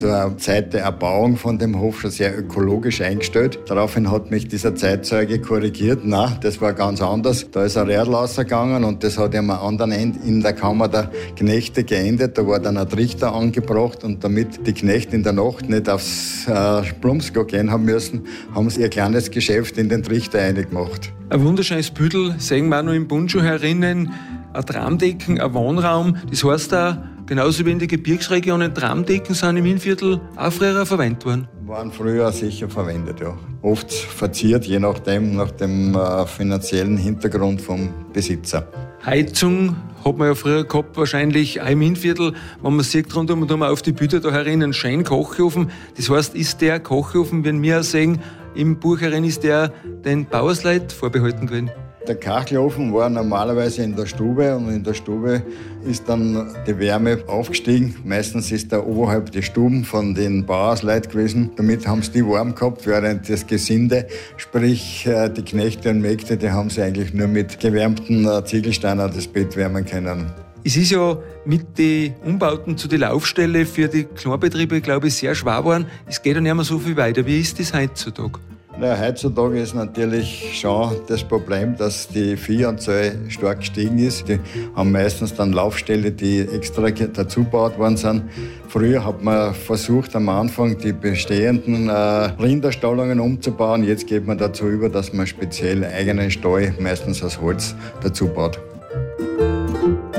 Zur Zeit der Erbauung von dem Hof schon sehr ökologisch eingestellt. Daraufhin hat mich dieser Zeitzeuge korrigiert. Nein, das war ganz anders. Da ist ein Rädel rausgegangen und das hat am anderen Ende in der Kammer der Knechte geendet. Da war dann ein Trichter angebracht und damit die Knechte in der Nacht nicht aufs Blumsko gehen haben müssen, haben sie ihr kleines Geschäft in den Trichter reingemacht. Ein wunderschönes Büdel sehen wir auch noch im Bundschuh herinnen. Ein Tramdecken, ein Wohnraum. Das heißt auch, genauso wie in den Gebirgsregionen, Tramdecken sind im Innviertel auch früher verwendet worden. Waren früher sicher verwendet, ja. Oft verziert, je nachdem, nach dem finanziellen Hintergrund vom Besitzer. Heizung hat man ja früher gehabt, wahrscheinlich auch im Innviertel. Wenn man sieht, rundum und auf die Bücher da herinnen, einen schönen Kochofen. Das heißt, ist der Kochofen, wenn wir sehen, im Buch herin ist der den Bauersleuten vorbehalten gewesen? Der Kachelofen war normalerweise in der Stube und in der Stube ist dann die Wärme aufgestiegen. Meistens ist er oberhalb der Stuben von den Bauersleuten gewesen. Damit haben sie die warm gehabt, während das Gesinde, sprich die Knechte und Mägde, die haben sie eigentlich nur mit gewärmten Ziegelsteinen das Bett wärmen können. Es ist ja mit den Umbauten zu den Laufstelle für die Kleinbetriebe, glaube ich, sehr schwer geworden. Es geht ja nicht mehr so viel weiter. Wie ist das heutzutage? Ja, heutzutage ist natürlich schon das Problem, dass die Viehanzahl stark gestiegen ist. Die haben meistens dann Laufställe, die extra dazu gebaut worden sind. Früher hat man versucht, am Anfang die bestehenden Rinderstallungen umzubauen. Jetzt geht man dazu über, dass man speziell eigenen Stall, meistens aus Holz, dazu baut.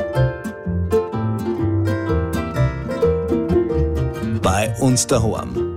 Bei uns daheim.